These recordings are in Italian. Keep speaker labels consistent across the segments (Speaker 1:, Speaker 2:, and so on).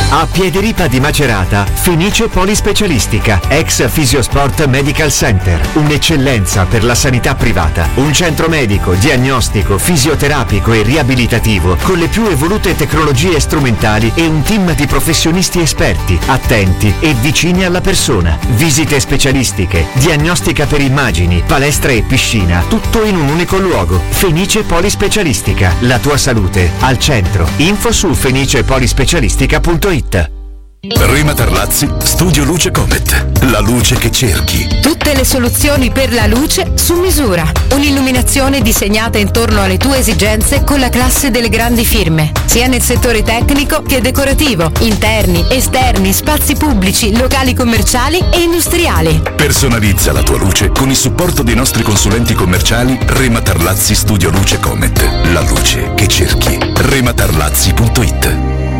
Speaker 1: A Piediripa di Macerata, Fenice Polispecialistica, ex Fisiosport Medical Center, un'eccellenza per la sanità privata, un centro medico, diagnostico, fisioterapico e riabilitativo con le più evolute tecnologie strumentali e un team di professionisti esperti, attenti e vicini alla persona. Visite specialistiche, diagnostica per immagini, palestra e piscina, tutto in un unico luogo. Fenice Polispecialistica, la tua salute al centro. Info su fenicepolispecialistica.it.
Speaker 2: Rema Tarlazzi, Studio Luce Comet, la luce che cerchi.
Speaker 3: Tutte le soluzioni per la luce su misura. Un'illuminazione disegnata intorno alle tue esigenze con la classe delle grandi firme, sia nel settore tecnico che decorativo, interni, esterni, spazi pubblici, locali commerciali e industriali.
Speaker 2: Personalizza la tua luce con il supporto dei nostri consulenti commerciali. Rema Tarlazzi, Studio Luce Comet, la luce che cerchi. rematarlazzi.it.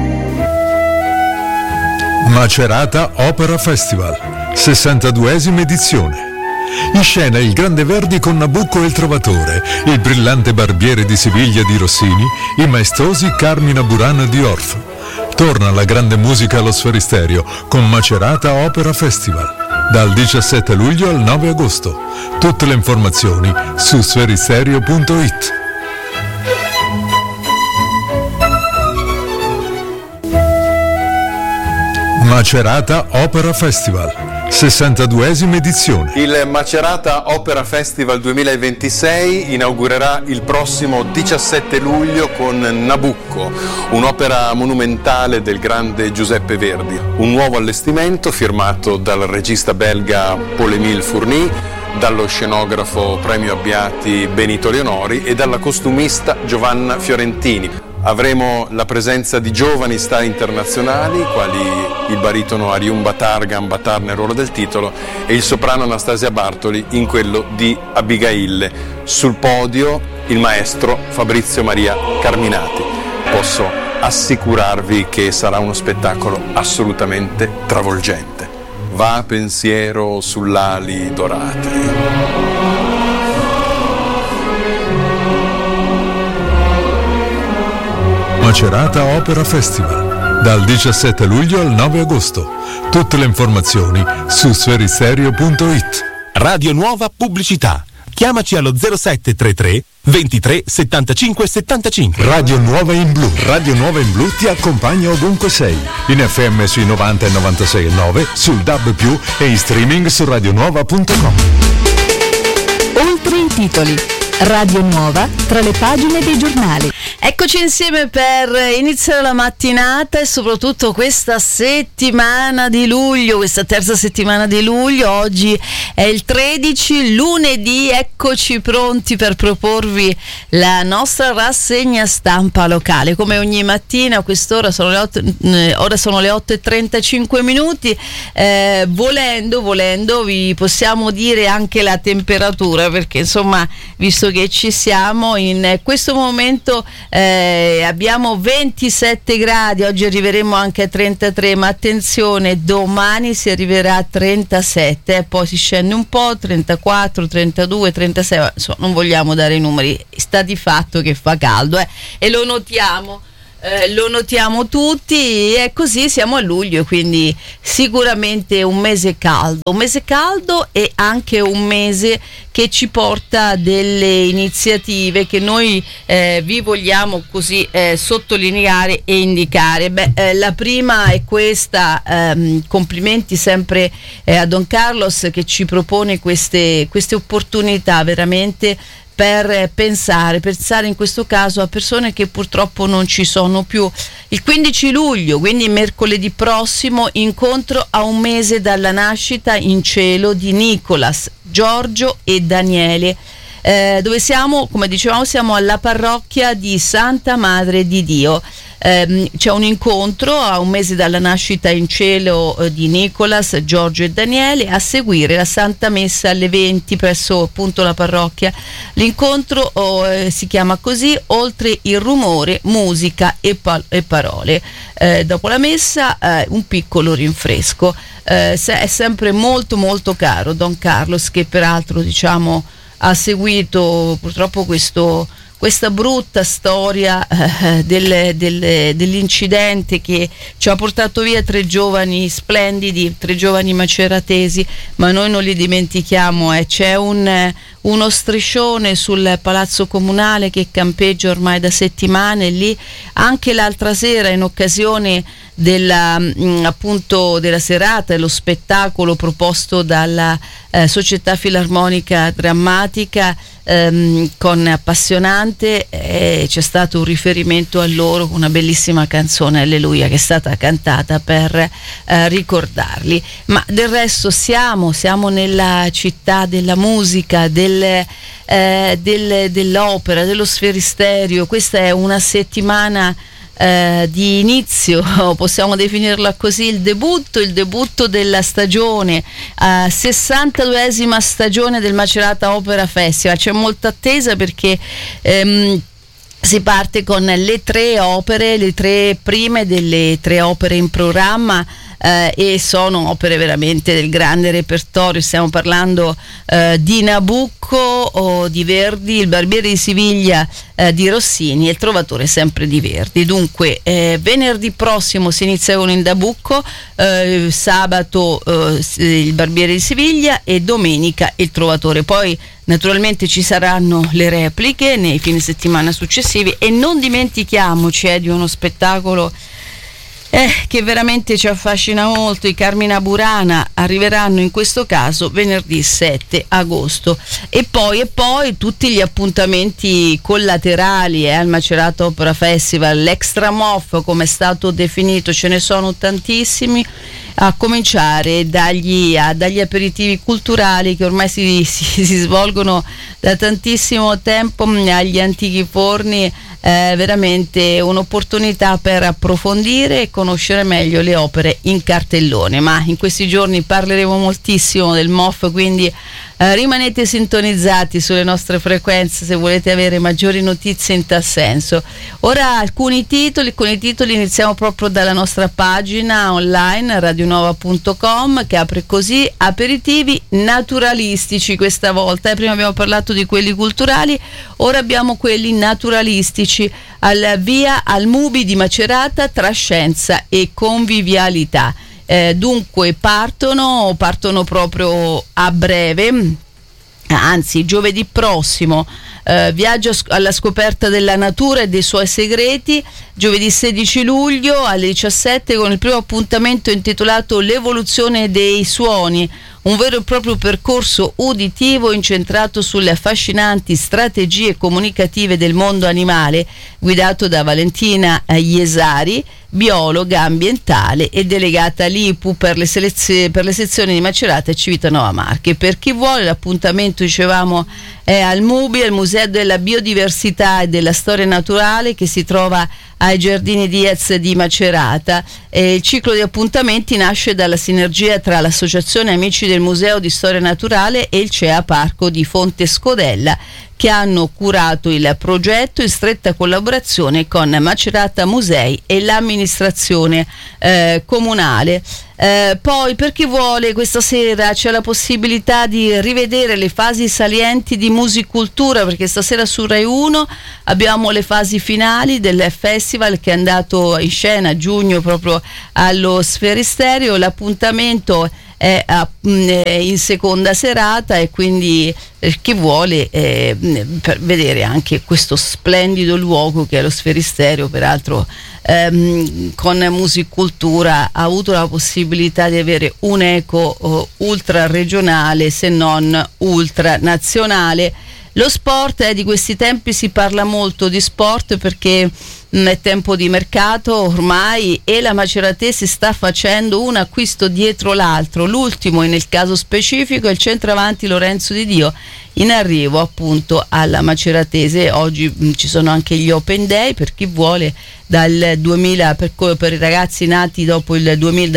Speaker 4: Macerata Opera Festival, 62esima edizione. In scena il Grande Verdi con Nabucco e il Trovatore, il brillante Barbiere di Siviglia di Rossini, i maestosi Carmina Burana di Orff. Torna la grande musica allo Sferisterio con Macerata Opera Festival, dal 17 luglio al 9 agosto. Tutte le informazioni su sferisterio.it. Macerata Opera Festival, 62esima edizione.
Speaker 5: Il Macerata Opera Festival 2026 inaugurerà il prossimo 17 luglio con Nabucco, un'opera monumentale del grande Giuseppe Verdi. Un nuovo allestimento firmato dal regista belga Paul-Émile Fourny, dallo scenografo Premio Abbiati Benito Leonori e dalla costumista Giovanna Fiorentini. Avremo la presenza di giovani star internazionali, quali il baritono Ariun Batar nel ruolo del titolo e il soprano Anastasia Bartoli in quello di Abigail. Sul podio il maestro Fabrizio Maria Carminati. Posso assicurarvi che sarà uno spettacolo assolutamente travolgente. Va pensiero sull'ali dorate.
Speaker 4: Macerata Opera Festival, dal 17 luglio al 9 agosto. Tutte le informazioni su sferisterio.it.
Speaker 2: Radio Nuova Pubblicità. Chiamaci allo 0733 23 75 75.
Speaker 4: Radio Nuova in Blu. Radio Nuova in Blu ti accompagna ovunque sei. In FM sui 90 e 96,9, sul DAB+, e in streaming su radionuova.com.
Speaker 3: Oltre i titoli. Radio Nuova tra le pagine dei giornali.
Speaker 6: Eccoci insieme per iniziare la mattinata e soprattutto questa settimana di luglio, questa terza settimana di luglio. Oggi è il 13, lunedì, eccoci pronti per proporvi la nostra rassegna stampa locale. Come ogni mattina a quest'ora sono ora sono le 8:35 minuti. Volendo vi possiamo dire anche la temperatura, perché insomma, visto che ci siamo in questo momento, abbiamo 27 gradi, oggi arriveremo anche a 33, ma attenzione, domani si arriverà a 37, poi si scende un po', 34, 32, 36, insomma, non vogliamo dare i numeri, sta di fatto che fa caldo, e lo notiamo tutti, e così siamo a luglio, quindi sicuramente un mese caldo e anche un mese che ci porta delle iniziative che noi vi vogliamo così sottolineare e indicare. La prima è questa, complimenti sempre a Don Carlos che ci propone queste opportunità veramente per pensare in questo caso a persone che purtroppo non ci sono più. Il 15 luglio, quindi mercoledì prossimo, incontro a un mese dalla nascita in cielo di Nicolas, Giorgio e Daniele. Dove siamo? Come dicevamo, siamo alla parrocchia di Santa Madre di Dio. C'è un incontro a un mese dalla nascita in cielo di Nicolas, Giorgio e Daniele, a seguire la Santa Messa alle 20 presso appunto la parrocchia. L'incontro si chiama così: oltre il rumore, musica e parole. Dopo la messa un piccolo rinfresco. È sempre molto molto caro Don Carlos, che peraltro ha seguito purtroppo questo questa brutta storia dell'incidente che ci ha portato via 3 giovani splendidi, 3 giovani maceratesi, ma noi non li dimentichiamo. C'è uno striscione sul Palazzo Comunale che campeggia ormai da settimane lì. Anche l'altra sera, in occasione appunto della serata e lo spettacolo proposto dalla Società Filarmonica Drammatica con Appassionante, c'è stato un riferimento a loro con una bellissima canzone, Alleluia, che è stata cantata per ricordarli. Ma del resto siamo nella città della musica, dell'opera, dello Sferisterio. Questa è una settimana di inizio, possiamo definirla così, il debutto della stagione, 62esima stagione del Macerata Opera Festival. C'è molta attesa perché si parte con le 3 opere, le 3 prime delle 3 opere in programma, e sono opere veramente del grande repertorio. Stiamo parlando di Nabucco di Verdi, il Barbiere di Siviglia di Rossini e il Trovatore sempre di Verdi. Dunque venerdì prossimo si inizia con il Nabucco, sabato il Barbiere di Siviglia e domenica il Trovatore. Poi naturalmente ci saranno le repliche nei fine settimana successivi, e non dimentichiamoci di uno spettacolo che veramente ci affascina molto. I Carmina Burana arriveranno in questo caso venerdì 7 agosto, e poi tutti gli appuntamenti collaterali al Macerata Opera Festival, l'extra MOF come è stato definito. Ce ne sono tantissimi, a cominciare dagli aperitivi culturali che ormai si svolgono da tantissimo tempo agli Antichi Forni. Veramente un'opportunità per approfondire e conoscere meglio le opere in cartellone. Ma in questi giorni parleremo moltissimo del MOF, quindi rimanete sintonizzati sulle nostre frequenze se volete avere maggiori notizie in tal senso. Ora alcuni titoli, iniziamo proprio dalla nostra pagina online radionova.com, che apre così: aperitivi naturalistici questa volta. Prima abbiamo parlato di quelli culturali, ora abbiamo quelli naturalistici, al via al Mubi di Macerata tra scienza e convivialità. Dunque partono proprio a breve, anzi giovedì prossimo, viaggio alla scoperta della natura e dei suoi segreti, giovedì 16 luglio alle 17 con il primo appuntamento intitolato L'evoluzione dei suoni, un vero e proprio percorso uditivo incentrato sulle affascinanti strategie comunicative del mondo animale, guidato da Valentina Iesari, biologa ambientale e delegata all'IPU per le sezioni di Macerata e Civitanova Marche. Per chi vuole, l'appuntamento, dicevamo, è al MUBI, al Museo della Biodiversità e della Storia Naturale, che si trova ai Giardini Diez di Macerata. Il ciclo di appuntamenti nasce dalla sinergia tra l'Associazione Amici del Museo di Storia Naturale e il CEA Parco di Fonte Scodella, che hanno curato il progetto in stretta collaborazione con Macerata Musei e l'amministrazione comunale. Poi, per chi vuole, questa sera c'è la possibilità di rivedere le fasi salienti di Musicultura, perché stasera su Rai 1 abbiamo le fasi finali del festival che è andato in scena a giugno proprio allo Sferisterio. L'appuntamento è in seconda serata, e quindi chi vuole per vedere anche questo splendido luogo che è lo Sferisterio, peraltro con Musicultura ha avuto la possibilità di avere un eco ultra regionale, se non ultra nazionale. Lo sport, di questi tempi si parla molto di sport perché è tempo di mercato ormai, e la Maceratese sta facendo un acquisto dietro l'altro. L'ultimo, nel caso specifico, è il centravanti Lorenzo Di Dio, in arrivo appunto alla Maceratese. Oggi ci sono anche gli Open Day per chi vuole, dal 2000 per i ragazzi nati dopo dal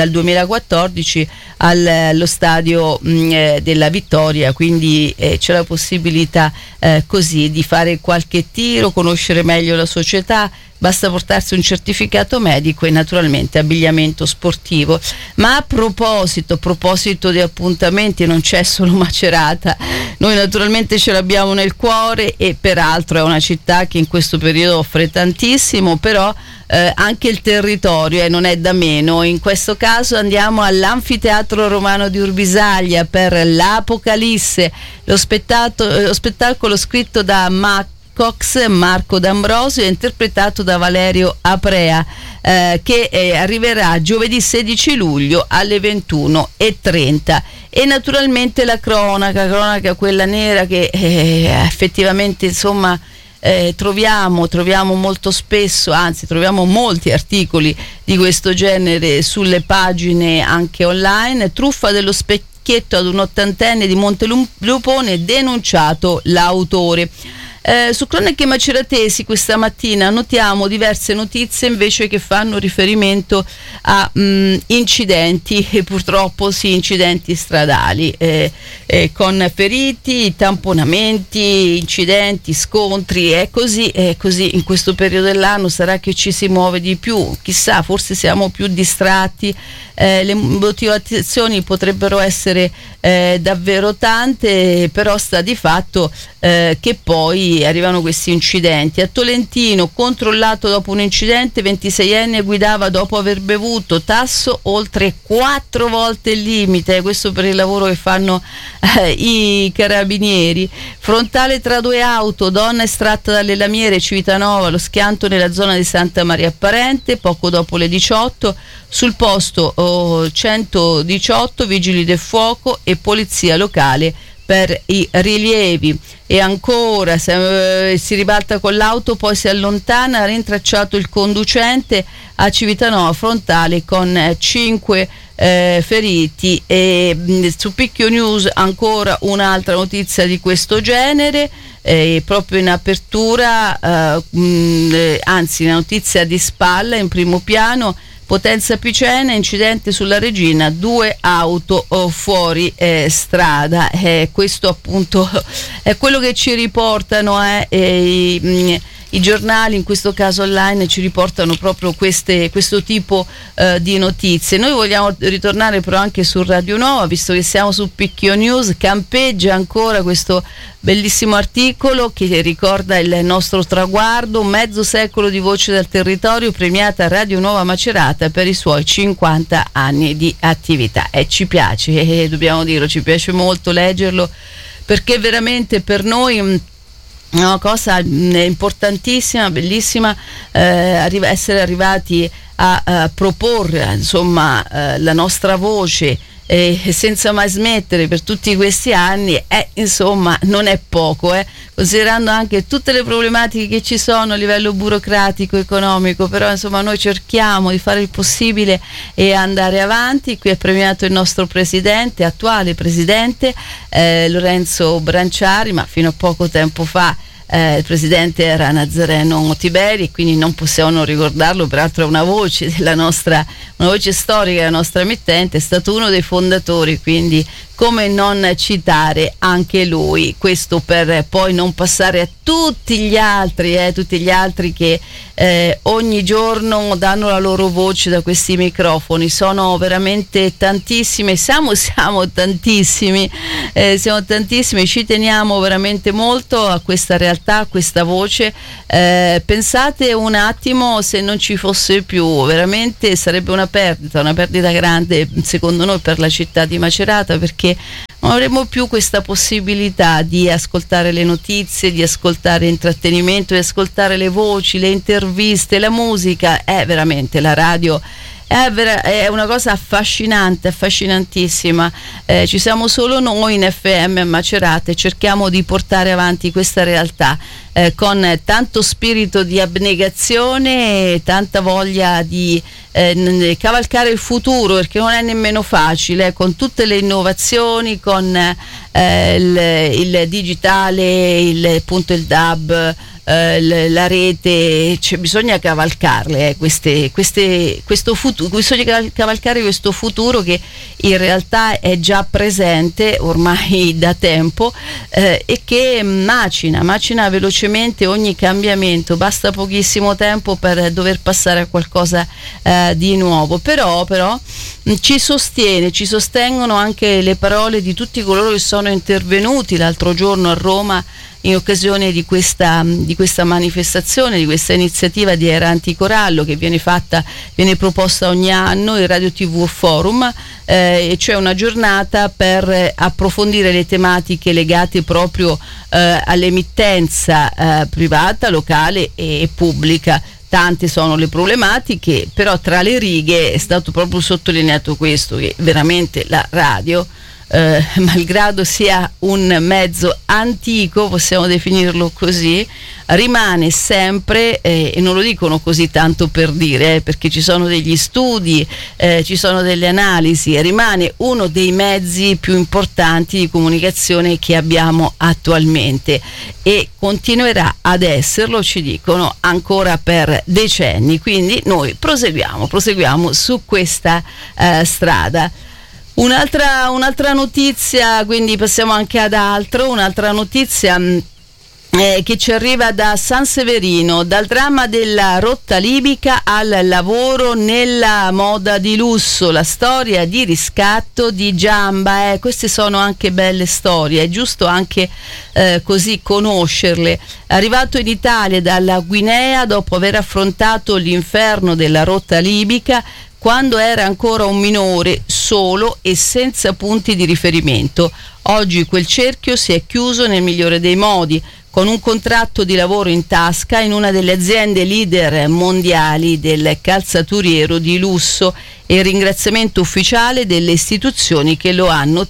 Speaker 6: 2014 allo stadio della Vittoria, quindi c'è la possibilità così di fare qualche tiro, conoscere meglio la società, basta portarsi un certificato medico e naturalmente abbigliamento sportivo. Ma a proposito di appuntamenti, non c'è solo Macerata, noi naturalmente ce l'abbiamo nel cuore e peraltro è una città che in questo periodo offre tantissimo, però anche il territorio non è da meno. In questo caso andiamo all'Anfiteatro Romano di Urbisaglia per l'Apocalisse, lo spettacolo scritto da Marco D'Ambrosio e interpretato da Valerio Aprea, che arriverà giovedì 16 luglio alle 21:30. E naturalmente la cronaca quella nera che effettivamente insomma troviamo molto spesso, anzi troviamo molti articoli di questo genere sulle pagine anche online. Truffa dello specchietto ad un 80enne di Montelupone, denunciato l'autore. Su Cronache Maceratesi questa mattina notiamo diverse notizie invece che fanno riferimento a incidenti, e purtroppo sì, incidenti stradali, con feriti, tamponamenti, incidenti, scontri. È così in questo periodo dell'anno. Sarà che ci si muove di più, chissà, forse siamo più distratti, le motivazioni potrebbero essere davvero tante, però sta di fatto che poi arrivano questi incidenti. A Tolentino, controllato dopo un incidente, 26enne guidava dopo aver bevuto, tasso oltre 4 volte il limite, questo per il lavoro che fanno i carabinieri. Frontale tra 2 auto, donna estratta dalle lamiere, Civitanova, lo schianto nella zona di Santa Maria Apparente, poco dopo le 18, sul posto 118 vigili del fuoco e polizia locale per i rilievi. E ancora si ribalta con l'auto, poi si allontana, ha rintracciato il conducente a Civitanova Frontale con 5 feriti. E su Picchio News ancora un'altra notizia di questo genere, proprio in apertura, anzi la notizia di spalla in primo piano. Potenza Picena, incidente sulla Regina, 2 auto fuori strada. Questo appunto è quello che ci riportano i giornali, in questo caso online, ci riportano proprio questo tipo di notizie. Noi vogliamo ritornare però anche su Radio Nova, visto che siamo su Picchio News. Campeggia ancora questo bellissimo articolo che ricorda il nostro traguardo, mezzo secolo di voce del territorio, premiata Radio Nova Macerata per i suoi 50 anni di attività. E ci piace, dobbiamo dirlo, ci piace molto leggerlo, perché veramente per noi una cosa importantissima, bellissima, essere arrivati a proporre insomma la nostra voce senza mai smettere per tutti questi anni, insomma non è poco, considerando anche tutte le problematiche che ci sono a livello burocratico, economico, però insomma noi cerchiamo di fare il possibile e andare avanti. Qui è premiato il nostro presidente, attuale presidente Lorenzo Branciari, ma fino a poco tempo fa il presidente era Nazareno Tiberi, quindi non possiamo non ricordarlo. Peraltro è una voce una voce storica della nostra emittente, è stato uno dei fondatori, quindi come non citare anche lui. Questo per poi non passare a tutti gli altri che ogni giorno danno la loro voce da questi microfoni. Sono veramente tantissime, siamo tantissimi, ci teniamo veramente molto a questa realtà, a questa voce. Pensate un attimo se non ci fosse più, veramente sarebbe una perdita grande secondo noi per la città di Macerata, perché non avremo più questa possibilità di ascoltare le notizie, di ascoltare intrattenimento, di ascoltare le voci, le interviste, la musica. Veramente la radio è una cosa affascinante, affascinantissima. Ci siamo solo noi in FM a Macerata e cerchiamo di portare avanti questa realtà con tanto spirito di abnegazione e tanta voglia di cavalcare il futuro, perché non è nemmeno facile, con tutte le innovazioni, con il digitale, il DAB, la rete, bisogna cavalcarle questo futuro, bisogna cavalcare questo futuro che in realtà è già presente ormai da tempo, e che macina velocemente ogni cambiamento. Basta pochissimo tempo per dover passare a qualcosa di nuovo, però ci sostengono anche le parole di tutti coloro che sono intervenuti l'altro giorno a Roma in occasione di questa manifestazione, di questa iniziativa di Era Anticorallo che viene proposta ogni anno, il Radio TV Forum, e cioè una giornata per approfondire le tematiche legate proprio all'emittenza privata, locale e pubblica. Tante sono le problematiche, però tra le righe è stato proprio sottolineato questo, che veramente la radio, malgrado sia un mezzo antico, possiamo definirlo così, rimane sempre, e non lo dicono così tanto per dire, perché ci sono degli studi, ci sono delle analisi, rimane uno dei mezzi più importanti di comunicazione che abbiamo attualmente e continuerà ad esserlo, ci dicono, ancora per decenni. Quindi noi proseguiamo su questa strada. Un'altra notizia, quindi passiamo anche ad altro, un'altra notizia che ci arriva da San Severino, dal dramma della rotta libica al lavoro nella moda di lusso, la storia di riscatto di Giamba. Queste sono anche belle storie, è giusto anche così conoscerle. Arrivato in Italia dalla Guinea dopo aver affrontato l'inferno della rotta libica, quando era ancora un minore, solo e senza punti di riferimento. Oggi quel cerchio si è chiuso nel migliore dei modi, con un contratto di lavoro in tasca in una delle aziende leader mondiali del calzaturiero di lusso e il ringraziamento ufficiale delle istituzioni che hanno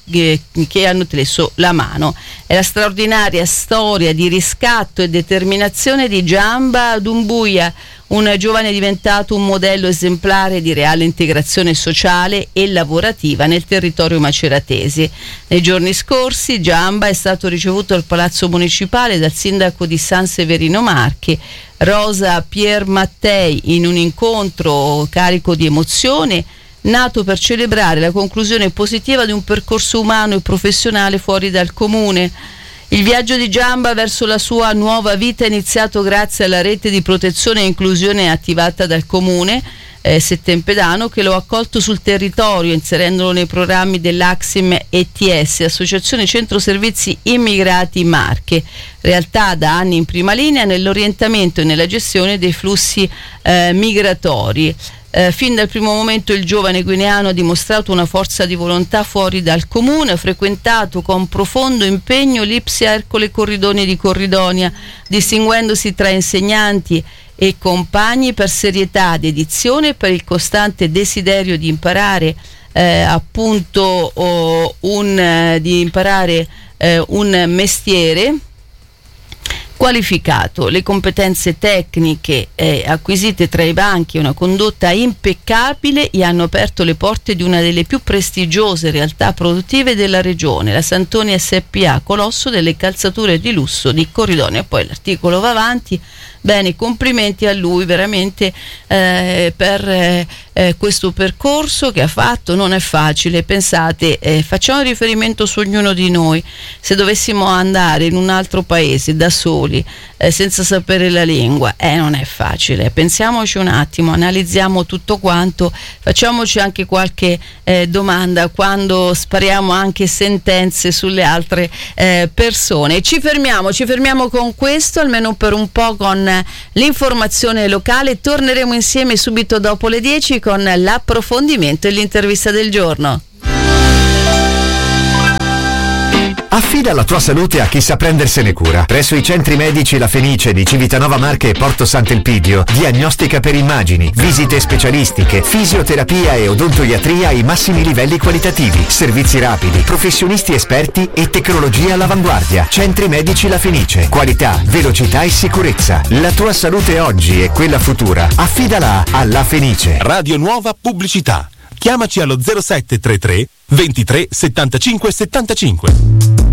Speaker 6: teso la mano. È la straordinaria storia di riscatto e determinazione di Giamba Doumbouya, un giovane diventato un modello esemplare di reale integrazione sociale e lavorativa nel territorio maceratese. Nei giorni scorsi Giamba è stato ricevuto al Palazzo Municipale dal sindaco di San Severino Marche, Rosa Pier Mattei, in un incontro carico di emozione, nato per celebrare la conclusione positiva di un percorso umano e professionale fuori dal comune. Il viaggio di Giamba verso la sua nuova vita è iniziato grazie alla rete di protezione e inclusione attivata dal comune Settempedano, che lo ha accolto sul territorio inserendolo nei programmi dell'Axim ETS, Associazione Centro Servizi Immigrati Marche, realtà da anni in prima linea nell'orientamento e nella gestione dei flussi migratori. Fin dal primo momento il giovane guineano ha dimostrato una forza di volontà fuori dal comune, ha frequentato con profondo impegno l'Ipsia Ercole Corridoni di Corridonia, distinguendosi tra insegnanti e compagni per serietà, dedizione e per il costante desiderio di imparare un mestiere qualificato. Le competenze tecniche acquisite tra i banchi e una condotta impeccabile gli hanno aperto le porte di una delle più prestigiose realtà produttive della regione, la Santoni SPA, colosso delle calzature di lusso di Corridonia. Poi l'articolo va avanti. Bene, complimenti a lui veramente per questo percorso che ha fatto. Non è facile, pensate, facciamo riferimento su ognuno di noi. Se dovessimo andare in un altro paese da soli, senza sapere la lingua, non è facile. Pensiamoci un attimo, analizziamo tutto quanto, facciamoci anche qualche domanda quando spariamo anche sentenze sulle altre persone. Ci fermiamo con questo, almeno per un po', con l'informazione locale. Torneremo insieme subito dopo le 10 con l'approfondimento e l'intervista del giorno.
Speaker 1: Affida la tua salute a chi sa prendersene cura. Presso i centri medici La Fenice di Civitanova Marche e Porto Sant'Elpidio, diagnostica per immagini, visite specialistiche, fisioterapia e odontoiatria ai massimi livelli qualitativi, servizi rapidi, professionisti esperti e tecnologia all'avanguardia. Centri medici La Fenice, qualità, velocità e sicurezza. La tua salute oggi e quella futura, affidala a La Fenice.
Speaker 7: Radio Nuova Pubblicità. Chiamaci allo 0733 23 75 75.